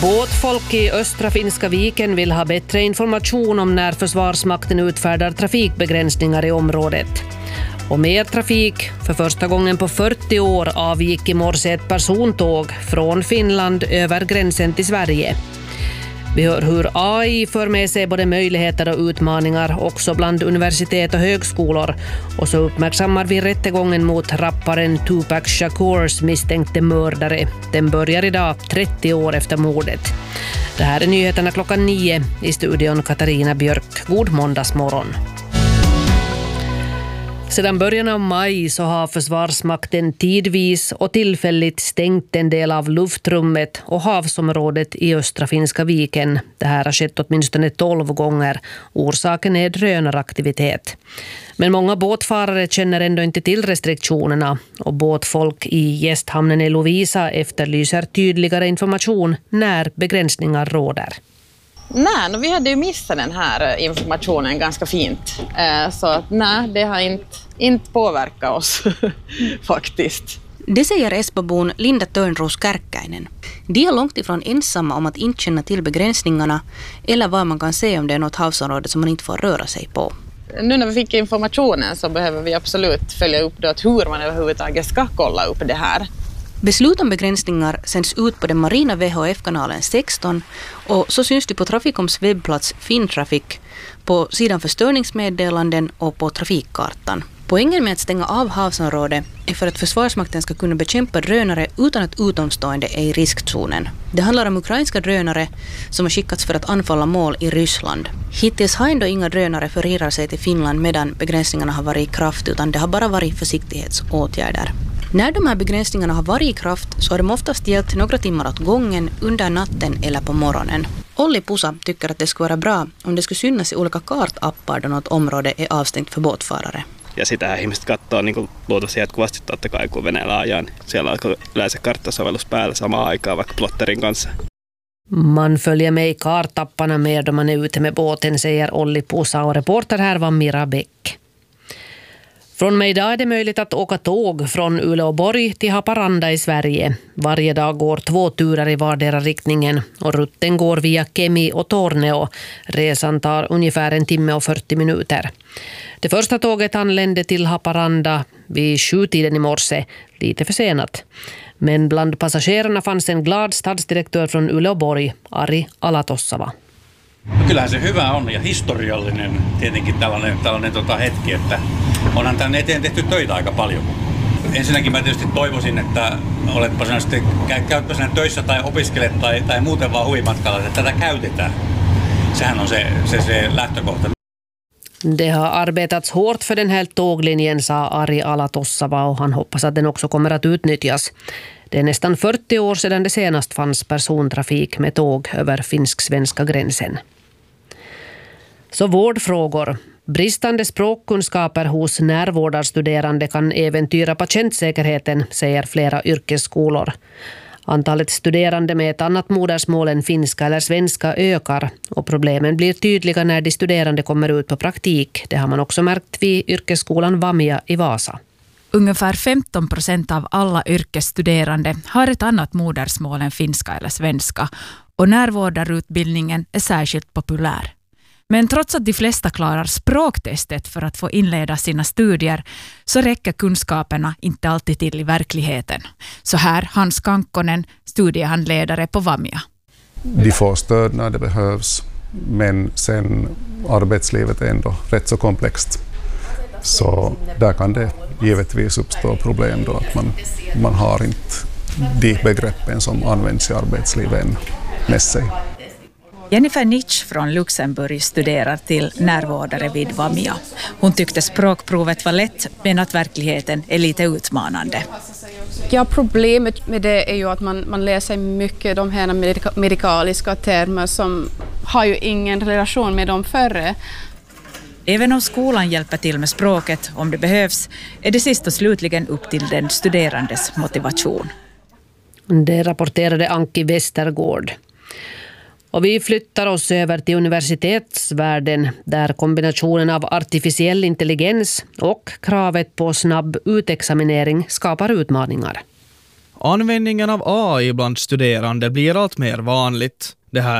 Båtfolk i östra Finska viken vill ha bättre information om när Försvarsmakten utfärdar trafikbegränsningar i området. Och mer trafik. För första gången på 40 år avgick i morse ett persontåg från Finland över gränsen till Sverige. Vi hör hur AI för med sig både möjligheter och utmaningar också bland universitet och högskolor. Och så uppmärksammar vi rättegången mot rapparen Tupac Shakurs misstänkte mördare. Den börjar idag 30 år efter mordet. Det här är nyheterna 9:00 i studion Katarina Björk. God måndagsmorgon. Sedan början av maj så har Försvarsmakten tidvis och tillfälligt stängt en del av luftrummet och havsområdet i östra Finska viken. Det här har skett åtminstone 12 gånger. Orsaken är drönaraktivitet. Men många båtfarare känner ändå inte till restriktionerna och båtfolk i gästhamnen i Lovisa efterlyser tydligare information när begränsningar råder. Nej, vi hade ju missat den här informationen ganska fint. Så att nej, det har inte påverkat oss faktiskt. Det säger Esbobon Linda Törnros Kärkkäinen. De är långt ifrån ensamma om att inte känna till begränsningarna eller vad man kan säga om det är något havsområde som man inte får röra sig på. Nu när vi fick informationen så behöver vi absolut följa upp då att hur man överhuvudtaget ska kolla upp det här. Beslut om begränsningar sänds ut på den marina VHF-kanalen 16 och så syns det på Traficoms webbplats Fintrafik, på sidan för störningsmeddelanden och på trafikkartan. Poängen med att stänga av havsområdet är för att Försvarsmakten ska kunna bekämpa drönare utan att utomstående är i riskzonen. Det handlar om ukrainska drönare som har skickats för att anfalla mål i Ryssland. Hittills har ändå inga drönare förirrat sig till Finland medan begränsningarna har varit i kraft, utan det har bara varit försiktighetsåtgärder. När de här begränsningarna har varit i kraft så har de oftast gällt några timmar åt gången under natten eller på morgonen. Olli Pusa tycker att det skulle vara bra om det skulle synas i olika kartappar då något område är avstängt för båtfarare. Ja sitähän ihmiset katsoo niin luultavasti jatkuvasti totta kai, kun veneellä ajaa, niin siellä on yleensä karttasovellus päällä samaan aikaan vaikka plotterin kanssa. Man följer med i kartapparna mer då man är ute med båten, säger Olli Pusa, och reporter här var Mira Bäck. Från mig idag är det möjligt att åka tåg från Uleåborg till Haparanda i Sverige. Varje dag går 2 turer i vardera riktningen och rutten går via Kemi och Torneo. Resan tar ungefär 1 timme och 40 minuter. Det första tåget anlände till Haparanda vid 7-tiden i morse, lite försenat. Men bland passagerarna fanns en glad stadsdirektör från Uleåborg, Ari Alatossava. Kyllähän se hyvä on ja historiallinen tietenkin tällainen hetki, että onhan tänne eteen tehty töitä aika paljon. Ensinnäkin mä tietysti toivoisin, että oletpa sinä sitten käytpä sinä töissä tai opiskelet tai muuten vaan huvimatkalla, että tätä käytetään. Sehän on se lähtökohta. Det har arbetats hårt för den här tåglinjen, sa Ari Alatossava, och han hoppas att den också kommer att utnyttjas. Det är nästan 40 år sedan det senast fanns persontrafik med tåg över finsk-svenska gränsen. Så vårdfrågor. Bristande språkkunskaper hos närvårdarstuderande kan äventyra patientsäkerheten, säger flera yrkesskolor. Antalet studerande med ett annat modersmål än finska eller svenska ökar och problemen blir tydliga när de studerande kommer ut på praktik. Det har man också märkt vid yrkesskolan Vamia i Vasa. Ungefär 15% av alla yrkesstuderande har ett annat modersmål än finska eller svenska och närvårdarutbildningen är särskilt populär. Men trots att de flesta klarar språktestet för att få inleda sina studier så räcker kunskaperna inte alltid till i verkligheten. Så här Hans Kankkonen, studiehandledare på Vamia. De får stöd när det behövs, men sen arbetslivet är ändå rätt så komplext. Så där kan det givetvis uppstå problem då att man har inte de begreppen som används i arbetslivet än med sig. Jennifer Nitsch från Luxemburg studerar till närvårdare vid Vamia. Hon tyckte språkprovet var lätt, men att verkligheten är lite utmanande. Ja, problemet med det är ju att man läser mycket de här medikaliska termer som har ju ingen relation med dem förre. Även om skolan hjälper till med språket om det behövs, är det sist och slutligen upp till den studerandes motivation. Det rapporterade Anki Westergård. Och vi flyttar oss över till universitetsvärlden där kombinationen av artificiell intelligens och kravet på snabb utexaminering skapar utmaningar. Användningen av AI bland studerande blir allt mer vanligt. Det här